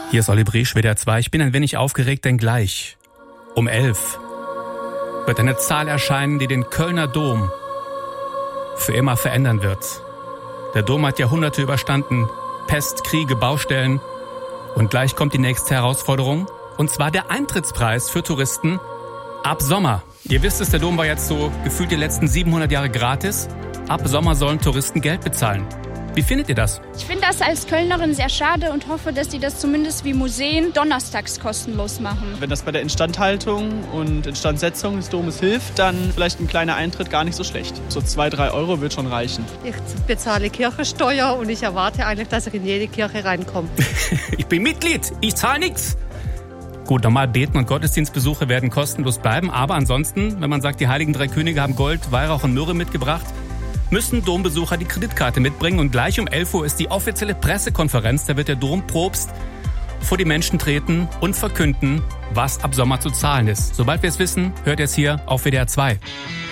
Hier ist Olli Briesch, WDR 2. Ich bin ein wenig aufgeregt, denn gleich um 11 wird eine Zahl erscheinen, die den Kölner Dom für immer verändern wird. Der Dom hat Jahrhunderte überstanden, Pest, Kriege, Baustellen. Und gleich kommt die nächste Herausforderung, und zwar der Eintrittspreis für Touristen ab Sommer. Ihr wisst es, der Dom war jetzt so gefühlt die letzten 700 Jahre gratis. Ab Sommer sollen Touristen Geld bezahlen. Wie findet ihr das? Ich finde das als Kölnerin sehr schade und hoffe, dass die das zumindest wie Museen donnerstags kostenlos machen. Wenn das bei der Instandhaltung und Instandsetzung des Domes hilft, dann vielleicht ein kleiner Eintritt gar nicht so schlecht. So 2-3 Euro wird schon reichen. Ich bezahle Kirchensteuer und ich erwarte eigentlich, dass ich in jede Kirche reinkomme. Ich bin Mitglied, ich zahle nichts. Gut, normal Beten und Gottesdienstbesuche werden kostenlos bleiben, aber ansonsten, wenn man sagt, die Heiligen Drei Könige haben Gold, Weihrauch und Myrrhe mitgebracht, müssen Dombesucher die Kreditkarte mitbringen. Und gleich um 11 Uhr ist die offizielle Pressekonferenz. Da wird der Dompropst vor die Menschen treten und verkünden, was ab Sommer zu zahlen ist. Sobald wir es wissen, hört ihr es hier auf WDR 2.